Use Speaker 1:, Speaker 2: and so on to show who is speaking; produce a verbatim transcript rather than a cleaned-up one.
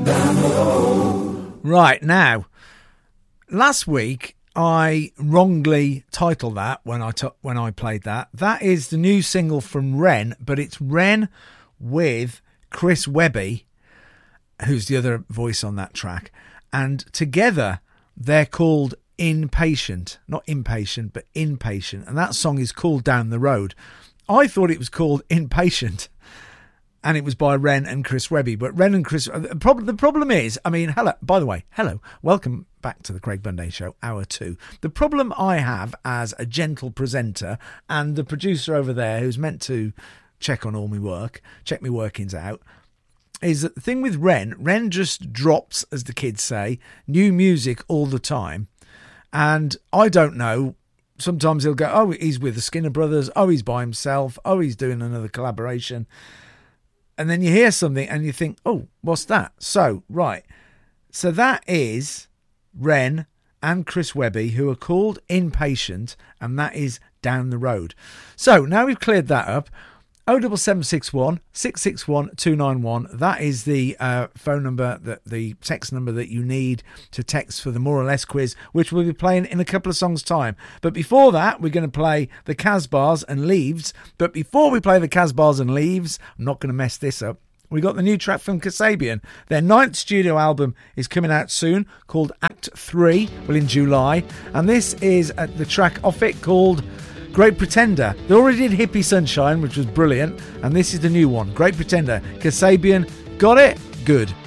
Speaker 1: Right, now, last week I wrongly titled that when I t- when I played that. That is the new single from Ren, but it's Ren with Chris Webby, who's the other voice on that track. And together they're called Impatient. Not Impatient, but Impatient. And that song is called Down the Road. I thought it was called Impatient. And it was by Ren and Chris Webby. But Ren and Chris... The problem, the problem is... I mean, hello. By the way, hello. Welcome back to the Craig Bunday Show, hour two. The problem I have as a gentle presenter and the producer over there who's meant to check on all my work, check my workings out, is that the thing with Ren, Ren just drops, as the kids say, new music all the time. And I don't know... Sometimes he'll go, oh, he's with the Skinner Brothers. Oh, he's by himself. Oh, he's doing another collaboration. And then you hear something and you think, oh, what's that? So, right. So that is Ren and Chris Webby, who are called Impatient, and that is Down the Road. So now we've cleared that up. oh seven seven six one, six six one, two nine one. That is the uh, phone number, that the text number that you need to text for the More or Less quiz, which we'll be playing in a couple of songs' time. But before that, we're going to play the Casbahs and Leaves. But before we play the Casbahs and Leaves, I'm not going to mess this up. We got the new track from Kasabian. Their ninth studio album is coming out soon, called Act three, well, in July. And this is uh, the track off it called Great Pretender. They already did Hippie Sunshine, which was brilliant, and this is the new one, Great Pretender. Kasabian, got it? Good.